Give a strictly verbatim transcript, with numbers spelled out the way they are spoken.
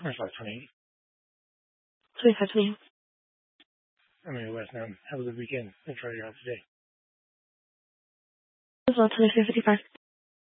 twenty-five twenty. twenty-five twenty. I'm in the West now. Have a good weekend. Thanks for your help today. As well, twenty-three fifty-five.